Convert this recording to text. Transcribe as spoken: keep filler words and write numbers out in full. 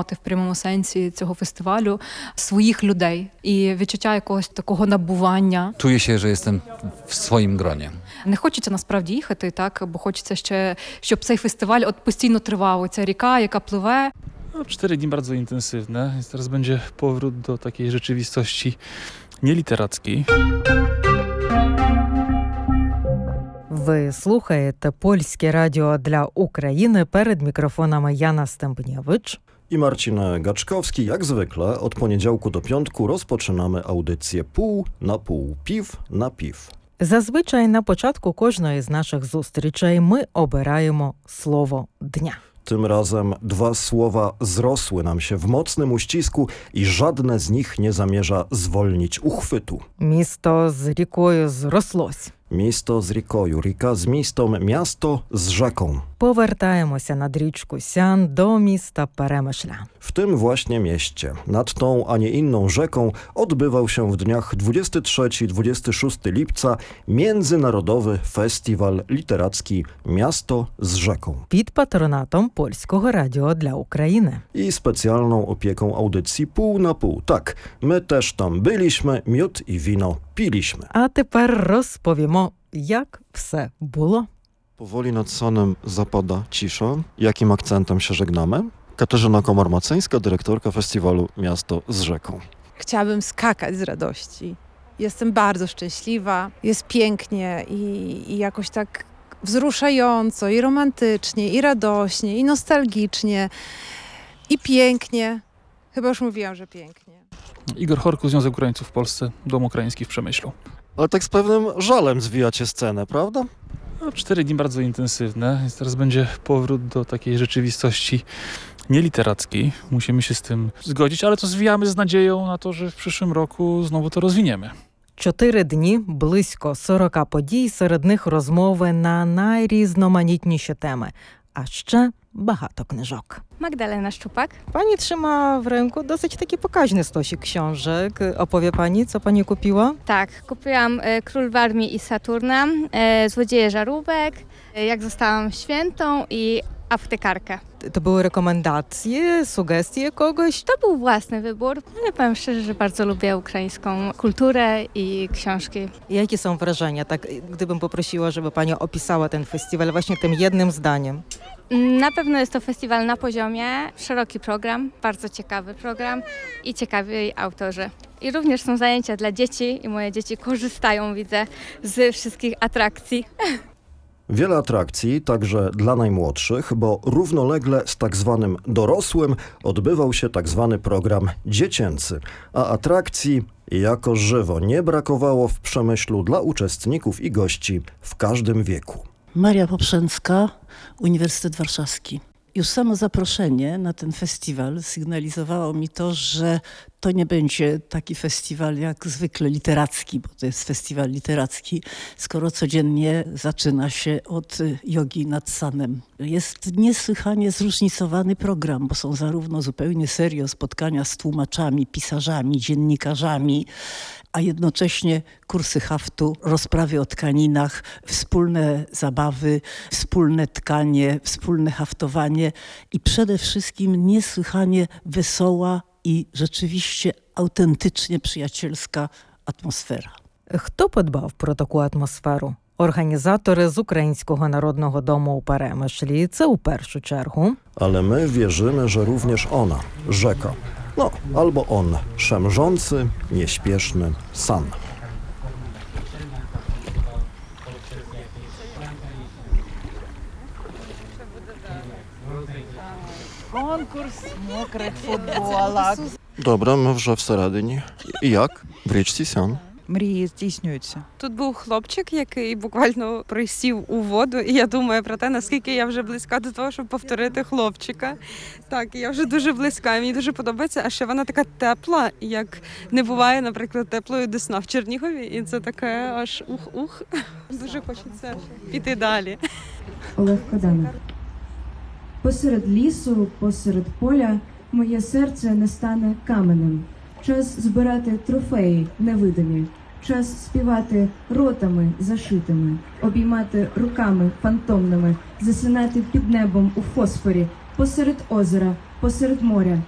спільноти в прямому сенсі цього фестивалю, своїх людей і відчуття якогось такого набування. Czuję się, że jestem w swoim gronie. Не хочеться насправді їхати, так, бо хочеться ще, щоб цей фестиваль от постійно тривав. Ця ріка, яка пливе. No, cztery dni bardzo intensywne. Więc teraz będzie powrót do takiej rzeczywistości nieliterackiej. Ви слухаєте Польське радіо для України, перед мікрофонами Jana Stępniewicz i Marcin Gaczkowski. Jak zwykle od poniedziałku do piątku rozpoczynamy audycję pół na pół, piw na piw. Зазвичай на початку кожної з наших зустрічей ми обираємо слово дня. Tym razem dwa słowa zrosły nam się w mocnym uścisku i żadne z nich nie zamierza zwolnić uchwytu. Місто з рікою зрослось. Miasto z rikою, rika z mistą, miasto z rzeką. Повертаємося над річку Сян до міста Перемишля. W tym właśnie mieście, nad tą, a nie inną rzeką, odbywał się w dniach dwudziestego trzeciego do dwudziestego szóstego lipca Międzynarodowy Festiwal Literacki Miasto z rzeką. Під патронатом Польського радіо для України. I specjalną opieką audycji pół na pół. Tak, my też tam byliśmy, miód i wino piliśmy. А тепер розповімо, як все було. Powoli nad Sanem zapada cisza. Jakim akcentem się żegnamy? Katarzyna Komar-Maceńska, dyrektorka festiwalu Miasto z rzeką. Chciałabym skakać z radości. Jestem bardzo szczęśliwa, jest pięknie i, i jakoś tak wzruszająco, i romantycznie, i radośnie, i nostalgicznie, i pięknie. Chyba już mówiłam, że pięknie. Igor Horku, Związek Ukraińców w Polsce, Dom Ukraiński w Przemyślu. Ale tak z pewnym żalem zwijacie scenę, prawda? No, cztery dni bardzo intensywne. Więc teraz będzie powrót do takiej rzeczywistości nieliterackiej. Musimy się z tym zgodzić, ale to zwijamy z nadzieją na to, że w przyszłym roku znowu to rozwiniemy. Чотири дні, близько сорока подій, серед них розмови на найрізноманітніші теми. А ще багато книжок. Magdalena Szczupak. Pani trzyma w ręku dosyć taki pokaźny stosik książek. Opowie pani, co pani kupiła? Tak, kupiłam e, Król Warmii i Saturna, e, Złodzieje Żarówek, e, Jak zostałam świętą i Aptekarkę. To były rekomendacje, sugestie kogoś? To był własny wybór. Ja powiem szczerze, że bardzo lubię ukraińską kulturę i książki. Jakie są wrażenia? Tak, gdybym poprosiła, żeby pani opisała ten festiwal właśnie tym jednym zdaniem. Na pewno jest to festiwal na poziomie, szeroki program, bardzo ciekawy program i ciekawi autorzy. I również są zajęcia dla dzieci i moje dzieci korzystają, widzę, z wszystkich atrakcji. Wiele atrakcji, także dla najmłodszych, bo równolegle z tak zwanym dorosłym odbywał się tak zwany program dziecięcy, a atrakcji jako żywo nie brakowało w Przemyślu dla uczestników i gości w każdym wieku. Maria Poprzęcka, Uniwersytet Warszawski. Już samo zaproszenie na ten festiwal sygnalizowało mi to, że to nie będzie taki festiwal jak zwykle literacki, bo to jest festiwal literacki, skoro codziennie zaczyna się od jogi nad Sanem. Jest niesłychanie zróżnicowany program, bo są zarówno zupełnie serio spotkania z tłumaczami, pisarzami, dziennikarzami, a jednocześnie kursy haftu, rozprawy o tkaninach, wspólne zabawy, wspólne tkanie, wspólne haftowanie i przede wszystkim niesłychanie wesoła i rzeczywiście autentycznie przyjacielska atmosfera. Хто подбав про таку атмосферу? Організатори з Українського народного дому у Перемишлі. Це у першу чергу. Ale my wierzymy, że również ona, rzeka. No, albo on, szemrzący, nieśpieszny san. Konkurs mokrych футболок. Добре, ми вже всередині. І як? В річці Сян. Мрії здійснюються. Тут був хлопчик, який буквально присів у воду, і я думаю про те, наскільки я вже близька до того, щоб повторити хлопчика. Так, я вже дуже близька, і мені дуже подобається, а ще вона така тепла, як не буває, наприклад, теплої Десна в Чернігові, і це таке аж ух-ух. Дуже хочеться піти далі. Олег Коданов. Посеред лісу, посеред поля, моє серце не стане каменем. Час збирати трофеї невидимі, час співати ротами зашитими, обіймати руками фантомними, засинати під небом у фосфорі, посеред озера, посеред моря,